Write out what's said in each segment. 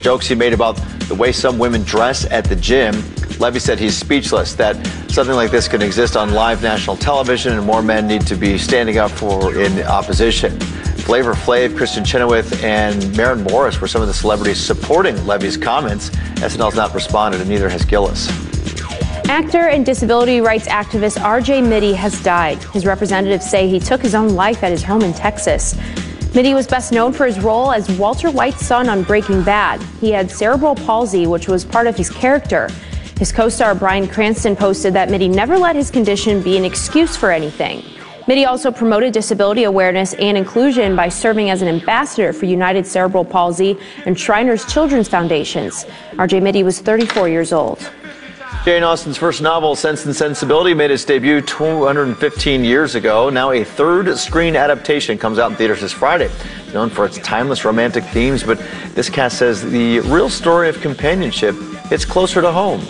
Jokes he made about the way some women dress at the gym. Levy said he's speechless, that something like this can exist on live national television and more men need to be standing up for in opposition. Flavor Flav, Kristen Chenoweth, and Maren Morris were some of the celebrities supporting Levy's comments. SNL's not responded, and neither has Gillis. Actor and disability rights activist R.J. Mitte has died. His representatives say he took his own life at his home in Texas. Mitte was best known for his role as Walter White's son on Breaking Bad. He had cerebral palsy, which was part of his character. His co-star Bryan Cranston posted that Mitte never let his condition be an excuse for anything. Mitte also promoted disability awareness and inclusion by serving as an ambassador for United Cerebral Palsy and Shriners Children's Foundations. R.J. Mitte was 34 years old. Jane Austen's first novel, Sense and Sensibility, made its debut 215 years ago. Now a third screen adaptation comes out in theaters this Friday. Known for its timeless romantic themes, but this cast says the real story of companionship hits closer to home.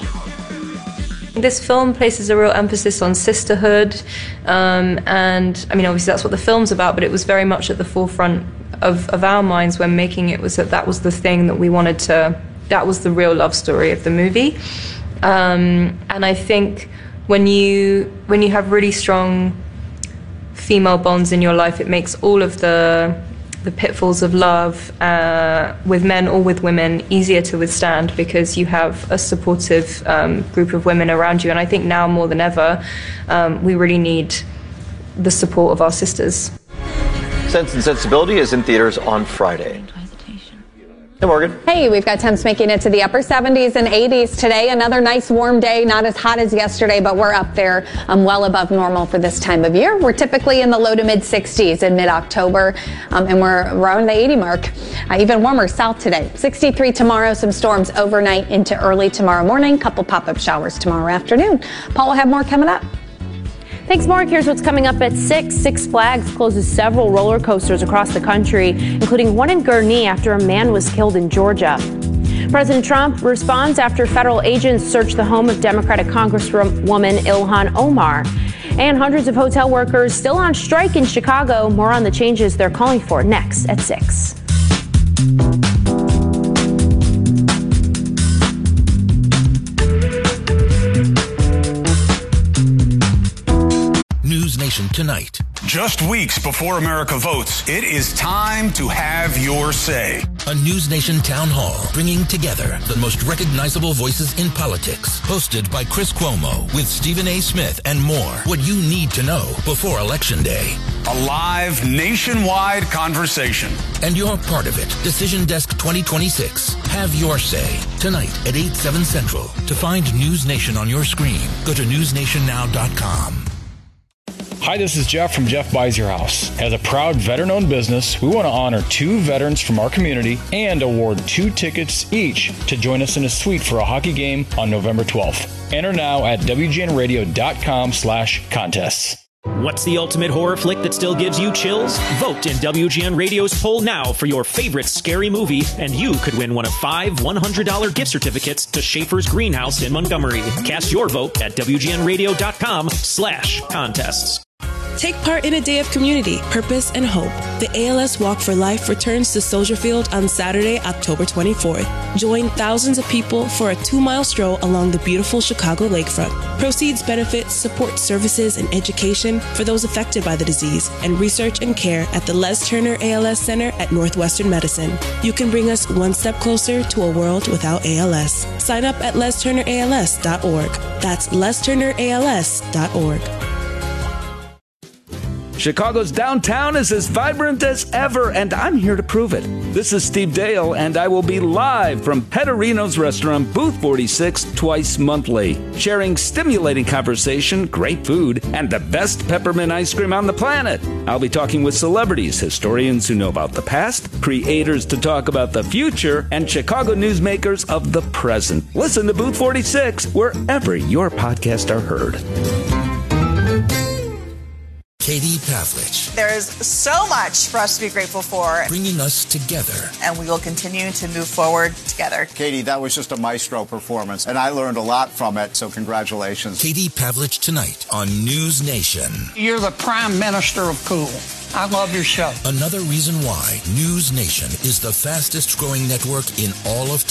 This film places a real emphasis on sisterhood, and I mean, obviously that's what the film's about, but it was very much at the forefront of our minds when making it, was that was the thing that we wanted to, that was the real love story of the movie. And I think when you have really strong female bonds in your life, it makes all of the pitfalls of love with men or with women easier to withstand, because you have a supportive group of women around you. And I think now more than ever, we really need the support of our sisters. Sense and Sensibility is in theaters on Friday. Hey, Morgan. Hey, we've got temps making it to the upper 70s and 80s today. Another nice warm day, not as hot as yesterday, but we're up there well above normal for this time of year. We're typically in the low to mid 60s in mid-October, and we're around the 80 mark. Even warmer south today. 63 tomorrow, some storms overnight into early tomorrow morning, couple pop-up showers tomorrow afternoon. Paul will have more coming up. Thanks, Mark. Here's what's coming up at 6. Six Flags closes several roller coasters across the country, including one in Gurnee after a man was killed in Georgia. President Trump responds after federal agents search the home of Democratic Congresswoman Ilhan Omar. And hundreds of hotel workers still on strike in Chicago. More on the changes they're calling for next at 6. News Nation tonight. Just weeks before America votes, it is time to have your say. A News Nation town hall bringing together the most recognizable voices in politics. Hosted by Chris Cuomo with Stephen A. Smith and more. What you need to know before Election Day. A live nationwide conversation. And you're part of it. Decision Desk 2026. Have your say. Tonight at 8, 7 Central. To find News Nation on your screen, go to newsnationnow.com. Hi, this is Jeff from Jeff Buys Your House. As a proud veteran-owned business, we want to honor 2 veterans from our community and award 2 tickets each to join us in a suite for a hockey game on November 12th. Enter now at WGNradio.com/contests. What's the ultimate horror flick that still gives you chills? Vote in WGN Radio's poll now for your favorite scary movie, and you could win one of 5 $100 gift certificates to Schaefer's Greenhouse in Montgomery. Cast your vote at WGNradio.com/contests. Take part in a day of community, purpose, and hope. The ALS Walk for Life returns to Soldier Field on Saturday, October 24th. Join thousands of people for a 2-mile stroll along the beautiful Chicago lakefront. Proceeds benefit support services and education for those affected by the disease and research and care at the Les Turner ALS Center at Northwestern Medicine. You can bring us one step closer to a world without ALS. Sign up at lesturnерals.org. That's lesturnерals.org. Chicago's downtown is as vibrant as ever, and I'm here to prove it. This is Steve Dale, and I will be live from Petterino's Restaurant, Booth 46, twice monthly, sharing stimulating conversation, great food, and the best peppermint ice cream on the planet. I'll be talking with celebrities, historians who know about the past, creators to talk about the future, and Chicago newsmakers of the present. Listen to Booth 46 wherever your podcasts are heard. Katie Pavlich. There is so much for us to be grateful for. Bringing us together. And we will continue to move forward together. Katie, that was just a maestro performance, and I learned a lot from it, so congratulations. Katie Pavlich tonight on News Nation. You're the prime minister of cool. I love your show. Another reason why News Nation is the fastest growing network in all of